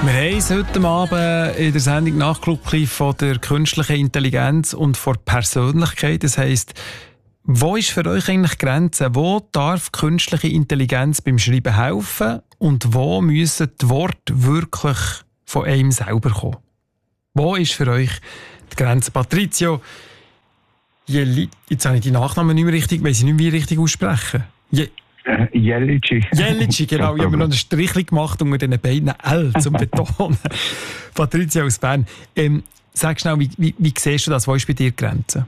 Wir haben es heute Abend in der Sendung Nachklubli von der künstlichen Intelligenz und von Persönlichkeit. Das heisst, wo ist für euch eigentlich die Grenze? Wo darf künstliche Intelligenz beim Schreiben helfen und wo müssen die Worte wirklich von einem selber kommen? Wo ist für euch die Grenze? Patrizio, jetzt habe ich die Nachnamen nicht mehr richtig, weil sie nicht mehr richtig aussprechen. Jelici. Jelici, genau. Ich habe mir noch einen Strich gemacht unter diesen beiden L zum Betonen. Patrizia aus Bern. Sag schnell, wie siehst du das? Wo ist bei dir die Grenze?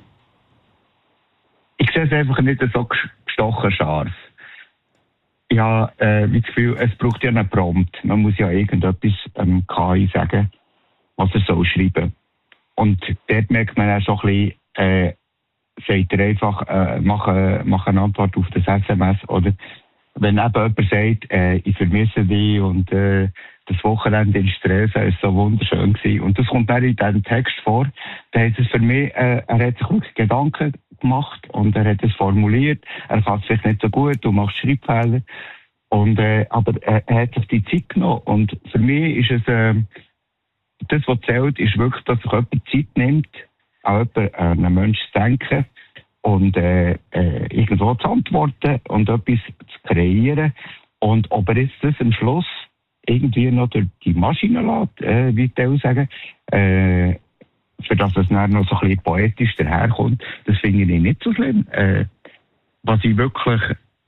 Ich sehe es einfach nicht so gestochen scharf. Ich habe das Gefühl, es braucht ja einen Prompt. Man muss ja irgendetwas KI sagen, was er soll schreiben. Und dort merkt man auch schon ein bisschen, sagt er einfach, mach eine Antwort auf das SMS. Oder wenn eben jemand sagt, ich vermisse dich und das Wochenende in Stresa ist so wunderschön gewesen. Und das kommt dann in diesem Text vor. Dann hat es für mich, er hat sich wirklich Gedanken gemacht und er hat es formuliert. Er kann es vielleicht nicht so gut, du machst Schreibfehler. Und, aber er hat sich die Zeit genommen. Und für mich ist es, das, was zählt, ist wirklich, dass sich jemand Zeit nimmt, an einen Menschen zu denken und irgendwo zu antworten und etwas zu kreieren. Und ob er jetzt das am Schluss irgendwie noch durch die Maschine lässt, wie die auch sagen, für das es dann noch so ein bisschen poetisch daherkommt, das finde ich nicht so schlimm. Was ich wirklich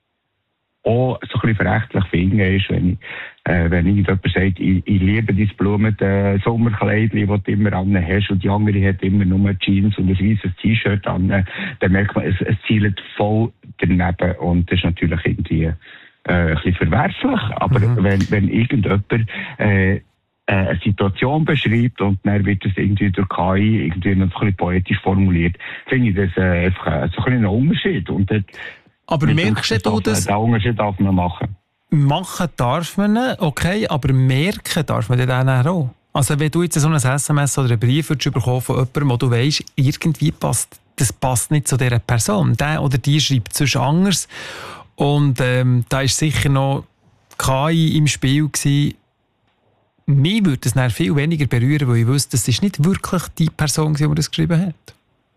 auch so ein bisschen verächtlich finde, ist, wenn jemand sagt, ich liebe dein blumige Sommerkleidchen, das du immer an hast, und die andere hat immer nur Jeans und ein weißes T-Shirt an, dann merkt man, es zielt voll daneben und das ist natürlich irgendwie ein bisschen verwerflich. Aber wenn irgendjemand eine Situation beschreibt und dann wird das irgendwie durch KI irgendwie noch so ein bisschen poetisch formuliert, finde ich das einfach so ein bisschen ein Unterschied. Und aber merkst du das? Den Unterschied darf man machen. Machen darf man, okay, aber merken darf man dann auch. Also wenn du jetzt so ein SMS oder einen Brief bekommen von jemandem, wo du weisst, irgendwie das passt nicht zu dieser Person. Der oder die schreibt sonst anders. Und da ist sicher noch KI im Spiel gewesen. Mich würde es dann viel weniger berühren, weil ich wüsste, das ist nicht wirklich die Person, die das geschrieben hat.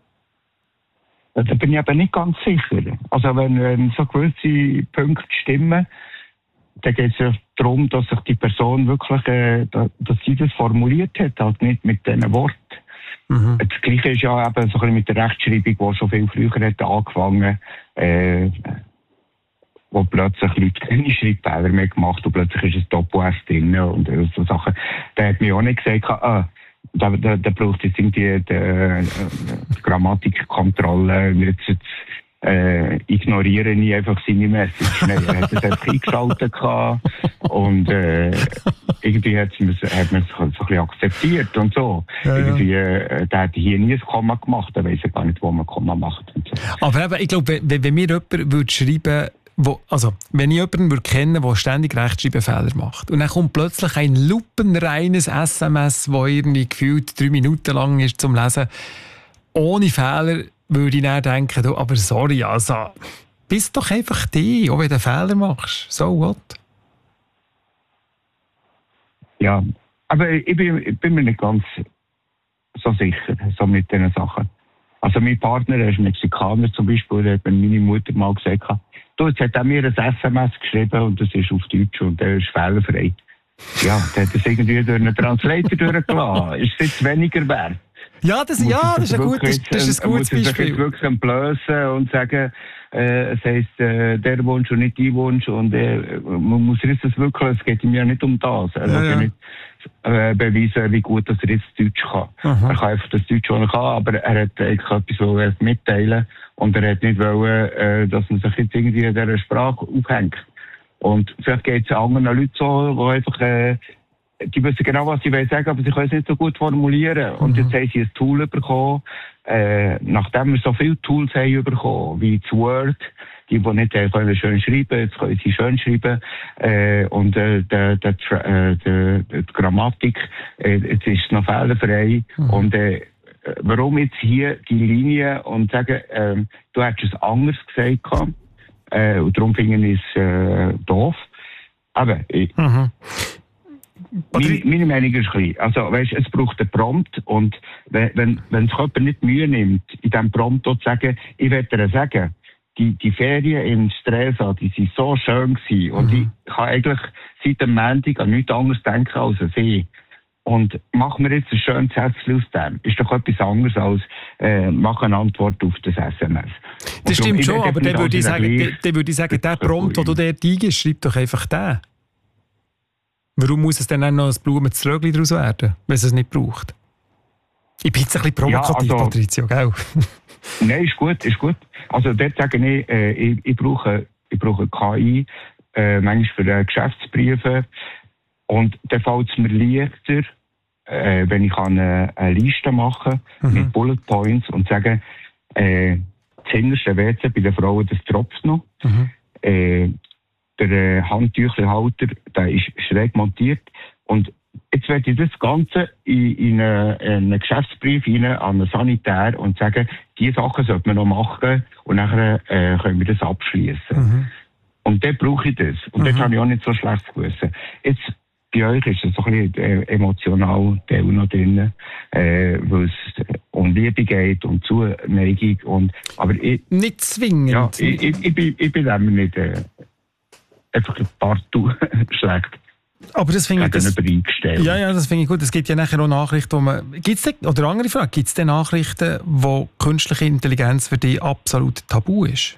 Da bin ich aber nicht ganz sicher. Also wenn so gewisse Punkte stimmen, dann geht es ja darum, dass sich die Person wirklich, dass sie das formuliert hat, halt nicht mit diesen Worten. Das Gleiche ist ja eben so ein bisschen mit der Rechtschreibung, die schon viel früher hat angefangen, wo plötzlich Leute keine Schreibfehler mehr gemacht und plötzlich ist ein Doppel-S drin und so Sachen. Da hat mir auch nicht gesagt, da braucht es irgendwie die Grammatikkontrolle. Jetzt ignoriere ich einfach seine Message. Nein, er hat es einfach eingeschaltet und irgendwie hat man es so ein bisschen akzeptiert und so. Ja. Irgendwie, der hat hier nie ein Komma gemacht, da weiss er gar nicht, wo man ein Komma macht. Und so. Aber eben, ich glaube, wenn mir jemand würde schreiben, wenn ich jemanden kennen würde, der ständig Rechtschreibfehler macht und dann kommt plötzlich ein lupenreines SMS, das irgendwie gefühlt 3 Minuten lang ist zum Lesen, ohne Fehler, würde ich dann denken, du, aber sorry, also, bist doch einfach die, auch wenn du Fehler machst. So what? Ja, aber ich bin mir nicht ganz so sicher, so mit diesen Sachen. Also mein Partner, er ist Mexikaner zum Beispiel, der hat mir meine Mutter mal gesagt, du, jetzt hat er mir ein SMS geschrieben und das ist auf Deutsch und der ist fehlerfrei. Ja, der hat das irgendwie durch einen Translator durchgelassen. Ist es jetzt weniger wert? Ja, das ist ein gutes Beispiel. Man muss sich jetzt wirklich entblößen und sagen, es heisst der Wunsch und nicht die Wunsch. Und man muss jetzt das wirklich, es geht ihm ja nicht um das. Er muss ja nicht beweisen, wie gut er jetzt Deutsch kann. Er kann einfach das Deutsch, was er kann, aber er hat eigentlich etwas mitteilen und er hat nicht wollen, dass man sich jetzt irgendwie in dieser Sprache aufhängt. Und vielleicht geht es anderen Leuten so, die einfach die wissen genau, was sie sagen, aber sie können es nicht so gut formulieren. Und jetzt haben sie ein Tool bekommen, nachdem wir so viele Tools haben bekommen, wie das Word, die nicht können schön schreiben, jetzt können sie schön schreiben, und die Grammatik, jetzt ist es noch fehlerfrei. Und warum jetzt hier die Linie und sagen, du hättest es anders gesagt, und darum finde ich es doof. Aber Meine Meinung ist klein. Also, weißt, es braucht einen Prompt und wenn sich jemand nicht Mühe nimmt, in diesem Prompt zu sagen, ich werde dir sagen, die Ferien in Stresa, die waren so schön gewesen und ich kann eigentlich seit dem Montag an nichts anderes denken als an sie. Und machen wir jetzt ein schönes Sätzchen aus dem. Ist doch etwas anderes als mach eine Antwort auf das SMS. Das stimmt schon, aber dann würde ich sagen, der Prompt, den du dort eingibst, schreib doch einfach den. Warum muss es dann auch noch ein Blumenströgli daraus werden, wenn es nicht braucht? Ich bin jetzt ein bisschen provokativ, ja, also, Patrizio, gell? Nein, ist gut. Also dort sage ich brauche KI, manchmal für Geschäftsbriefe. Und dann fällt es mir leichter, wenn ich eine Liste machen kann mit Bullet Points und sagen, das hinterste WC bei den Frauen, das tropft noch. Der Handtüchelhalter, der ist schräg montiert. Und jetzt werde ich das Ganze in einen Geschäftsbrief rein an einen Sanitär und sagen, diese Sachen sollte man noch machen und nachher können wir das abschließen. Und dann brauche ich das. Und dort habe ich auch nicht so schlecht gewusst. Jetzt, bei euch ist es so ein bisschen emotional Teil noch drin, weil es um Liebe geht, um Zuneigung. Aber nicht zwingend. Ja, ich bin dem nicht einfach ein partout schlecht. Aber das finde ich ja, das finde ich gut. Es gibt ja nachher auch Nachrichten, wo man... Oder andere Frage, gibt es denn Nachrichten, wo künstliche Intelligenz für dich absolut tabu ist?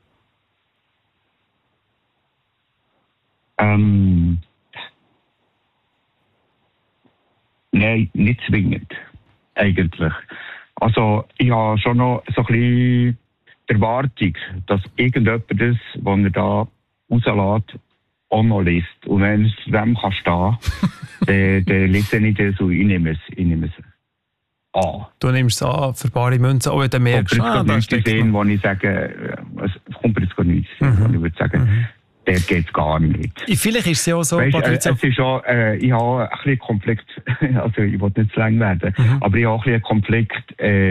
Nein, nicht zwingend. Eigentlich. Also, ich habe schon noch so ein bisschen die Erwartung, dass irgendjemand das, was er da rauslässt, auch noch liest. Und wenn es zu dem kann stehen, dann lese ich das und ich nehme es an. Du nimmst es an für bare Münzen, auch wenn du merkst, da steckt sehen, wo ich sage, es kommt jetzt gar nichts. Und ich würde sagen, der geht es gar nicht. Vielleicht ist es ja auch so, weißt, es ist auch, ich habe ein bisschen Konflikt, also ich will nicht zu lang werden, aber ich habe auch ein bisschen Konflikt,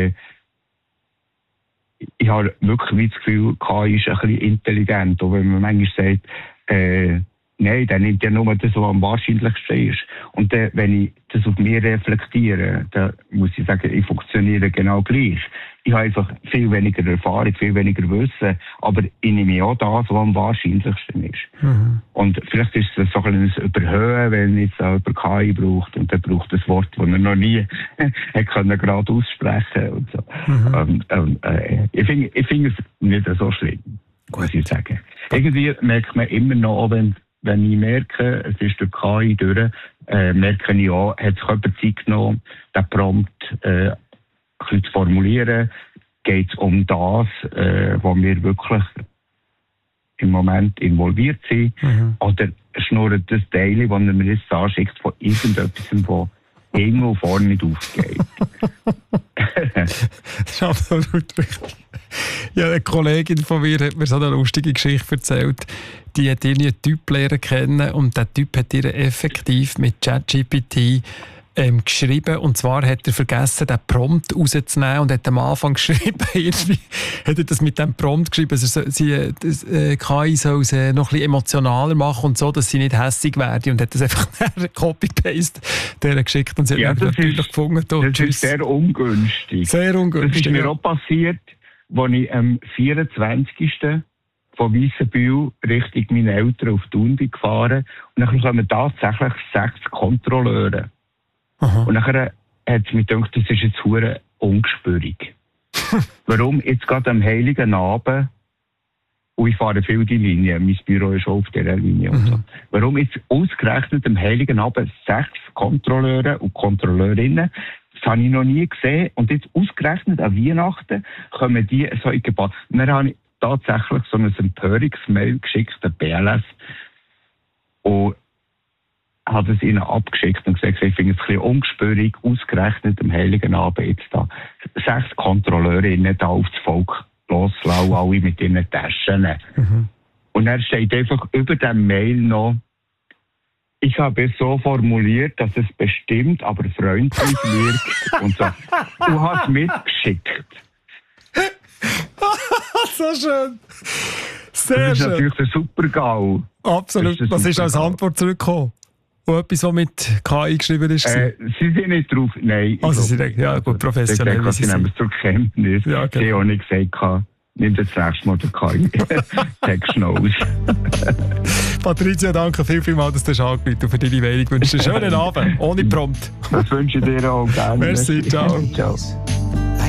ich habe wirklich das Gefühl, KI ist ein bisschen intelligent, auch wenn man manchmal sagt, nein, der nimmt ja nur das, was am wahrscheinlichsten ist. Und dann, wenn ich das auf mich reflektiere, dann muss ich sagen, ich funktioniere genau gleich. Ich habe einfach viel weniger Erfahrung, viel weniger Wissen, aber ich nehme auch das, was am wahrscheinlichsten ist. Und vielleicht ist es so ein Überhöhen, wenn ich jetzt über KI braucht und dann braucht das Wort, das er noch nie können gerade aussprechen und so. Ich finde es nicht so schlimm, muss ich sagen. Irgendwie merkt man immer noch, wenn ich merke, es ist durch KI durch, merke ich auch, hat sich jemand Zeit genommen, den Prompt ein bisschen zu formulieren. Geht es um das, wo wir wirklich im Moment involviert sind? Oder schnurrt das Teil, das er mir jetzt anschickt, von irgendetwas, das irgendwo vorne nicht aufgeht? Das ist absolut richtig. Ja, eine Kollegin von mir hat mir so eine lustige Geschichte erzählt. Die hat irgendwie einen Typ lernen kennen und der Typ hat ihr effektiv mit ChatGPT geschrieben. Und zwar hat er vergessen, den Prompt rauszunehmen und hat am Anfang geschrieben, irgendwie hat er das mit dem Prompt geschrieben, also KI soll es noch ein bisschen emotionaler machen und so, dass sie nicht hässig werde. Und hat das einfach Copy-Paste geschickt und sie hat natürlich gefunden. Das ist sehr ungünstig. Sehr ungünstig. Das ist mir auch passiert, als ich am 24. von Weissenbühl Richtung meine Eltern auf Thun bin gefahren. Und dann kommen tatsächlich 6 Kontrolleure. Und nachher hat es mir gedacht, das ist jetzt verdammt ungespürig. Warum jetzt gerade am Heiligen Abend, und ich fahre viel die Linie, mein Büro ist auch auf dieser Linie und so. Warum jetzt ausgerechnet am Heiligen Abend 6 Kontrolleure und Kontrolleurinnen? Das habe ich noch nie gesehen. Und jetzt ausgerechnet an Weihnachten kommen die so in Gebäude. Und dann habe ich tatsächlich so ein Empörungsmail geschickt, der BLS, und hat es ihnen abgeschickt und gesagt, ich finde es ein bisschen ungespürig, ausgerechnet am Heiligen Abend jetzt da 6 Kontrolleurinnen da auf das Volk loslassen, alle mit ihren Taschen. Und er steht einfach über dem Mail noch, ich habe es so formuliert, dass es bestimmt, aber freundlich wirkt und so. Du hast mitgeschickt. So schön. Sehr schön. Das ist natürlich der Super-GAU. Absolut. Was ist als Antwort zurückgekommen? Und etwas, was mit KI geschrieben ist? Sie sind nicht drauf, nein. Also sie sind, ja gut, professionell. Sie nehmen es zur Kenntnis. Ja, genau. Sie haben auch nicht gesagt, nimm das nächste Mal den KI. Text noch aus. Patricia, danke vielmals, dass du dich angerufen hast. Für deine Meinung wünsche ich dir einen schönen Abend, ohne Prompt. Das wünsche ich dir auch gerne. Merci, ciao. Ciao.